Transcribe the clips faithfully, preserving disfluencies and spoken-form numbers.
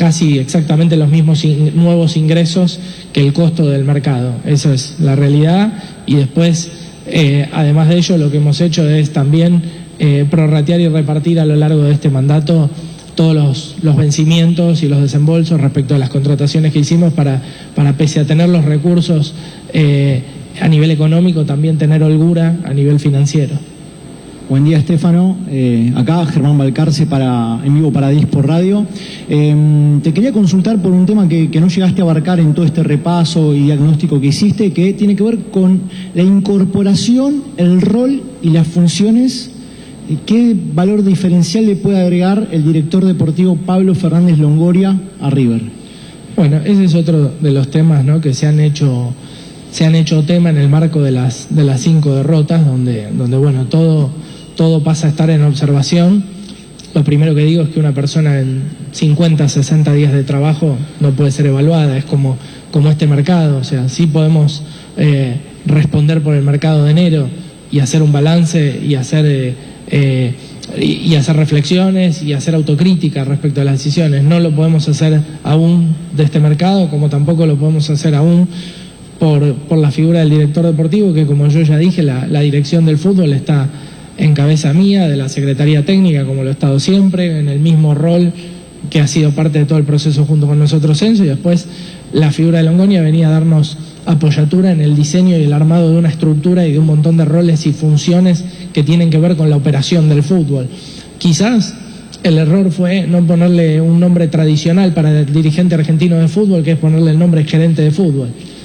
casi exactamente los mismos in, nuevos ingresos que el costo del mercado. Esa es la realidad. Y después, eh, además de ello, lo que hemos hecho es también eh, prorratear y repartir a lo largo de este mandato todos los, los vencimientos y los desembolsos respecto a las contrataciones que hicimos para, para pese a tener los recursos eh, a nivel económico, también tener holgura a nivel financiero. Buen día, Estefano. Eh, acá Germán Balcarce para, en vivo para Dispor Radio. Eh, te quería consultar por un tema que, que no llegaste a abarcar en todo este repaso y diagnóstico que hiciste, que tiene que ver con la incorporación, el rol y las funciones. ¿Qué valor diferencial le puede agregar el director deportivo Pablo Fernández Longoria a River? Bueno, ese es otro de los temas, ¿no?, que se han hecho, se han hecho tema en el marco de las, de las cinco derrotas, donde, donde bueno, todo, todo pasa a estar en observación. Lo primero que digo es que una persona en cincuenta, sesenta días de trabajo no puede ser evaluada, es como, como este mercado. O sea, sí podemos eh, responder por el mercado de enero y hacer un balance y hacer... Eh, Eh, y, y hacer reflexiones y hacer autocrítica respecto a las decisiones. No lo podemos hacer aún de este mercado, como tampoco lo podemos hacer aún por, por la figura del director deportivo, que, como yo ya dije, la, la dirección del fútbol está en cabeza mía, de la Secretaría Técnica, como lo he estado siempre, en el mismo rol que ha sido parte de todo el proceso junto con nosotros, Enzo, y después la figura de Longoria venía a darnos apoyatura en el diseño y el armado de una estructura y de un montón de roles y funciones que tienen que ver con la operación del fútbol. Quizás el error fue no ponerle un nombre tradicional para el dirigente argentino de fútbol, que es ponerle el nombre gerente de fútbol.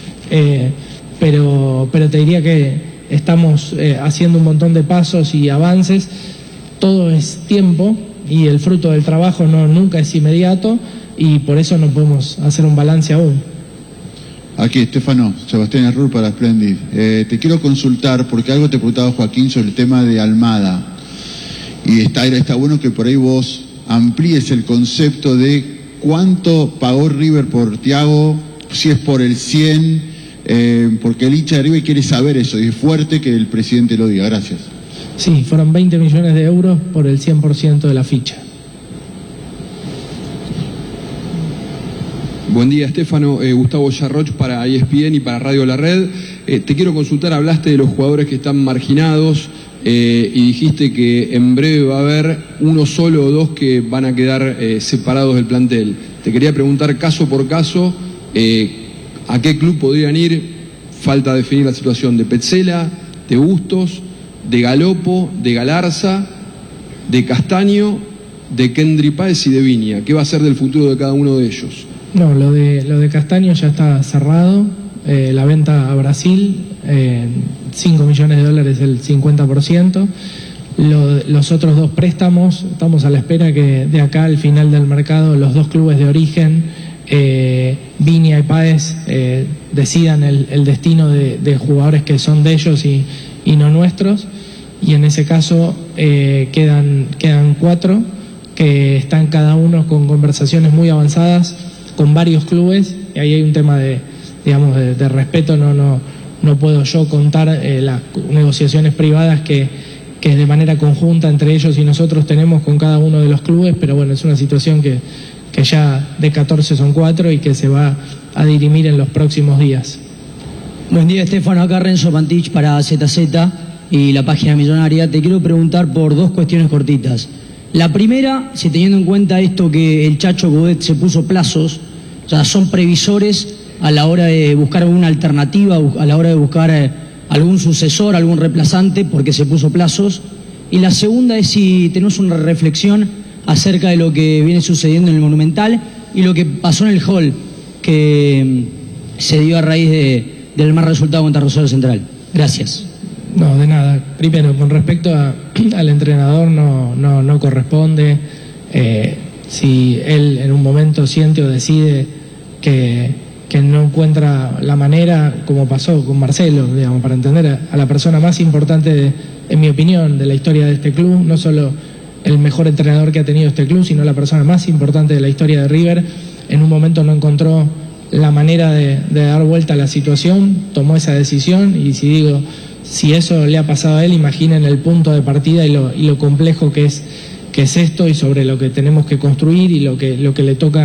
Eh, pero, pero te diría que estamos eh, haciendo un montón de pasos y avances. Todo es tiempo y el fruto del trabajo no, nunca es inmediato, y por eso no podemos hacer un balance aún. Aquí, Estefano, Sebastián Arrur para Splendid. Eh, te quiero consultar, porque algo te preguntaba Joaquín sobre el tema de Almada. Y está, está bueno que por ahí vos amplíes el concepto de cuánto pagó River por Thiago, si es por el cien, eh, porque el hincha de River quiere saber eso, y es fuerte que el presidente lo diga. Gracias. Sí, fueron veinte millones de euros por el cien por ciento de la ficha. Buen día, Estefano. Eh, Gustavo Yarroch para E S P N y para Radio La Red. Eh, te quiero consultar, hablaste de los jugadores que están marginados eh, y dijiste que en breve va a haber uno solo o dos que van a quedar eh, separados del plantel. Te quería preguntar caso por caso, eh, ¿a qué club podrían ir? Falta definir la situación de Petzela, de Bustos, de Galopo, de Galarza, de Castaño, de Kendry Páez y de Viña. ¿Qué va a ser del futuro de cada uno de ellos? No, lo de, lo de Castaño ya está cerrado, eh, la venta a Brasil, eh, cinco millones de dólares el cincuenta por ciento. Lo, los otros dos préstamos, estamos a la espera que de acá al final del mercado los dos clubes de origen, eh, Viña y Páez, eh, decidan el, el destino de, de jugadores que son de ellos y, y no nuestros, y en ese caso eh, quedan, quedan cuatro que están cada uno con conversaciones muy avanzadas con varios clubes, y ahí hay un tema de, digamos, de, de respeto. No, no, no puedo yo contar eh, las negociaciones privadas que, que de manera conjunta entre ellos y nosotros tenemos con cada uno de los clubes, pero bueno, es una situación que, que ya de catorce son cuatro y que se va a dirimir en los próximos días. Buen día, Estefano. Acá Renzo Pantich para Z Z y la página millonaria. Te quiero preguntar por dos cuestiones cortitas. La primera, si teniendo en cuenta esto que el Chacho Coudet se puso plazos, o sea, son previsores a la hora de buscar alguna alternativa, a la hora de buscar eh, algún sucesor, algún reemplazante, porque se puso plazos. Y la segunda es si tenemos una reflexión acerca de lo que viene sucediendo en el Monumental y lo que pasó en el Hall, que mm, se dio a raíz de, del mal resultado contra Rosario Central. Gracias. No, de nada. Primero, con respecto a, al entrenador, no, no, no corresponde. Eh, si él en un momento siente o decide que, que no encuentra la manera, como pasó con Marcelo, digamos, para entender a, a la persona más importante, de, en mi opinión, de la historia de este club, no solo el mejor entrenador que ha tenido este club, sino la persona más importante de la historia de River, en un momento no encontró la manera de, de dar vuelta a la situación, tomó esa decisión, y si digo... Si eso le ha pasado a él, imaginen el punto de partida y lo, y lo complejo que es, que es esto, y sobre lo que tenemos que construir y lo que, lo que le toca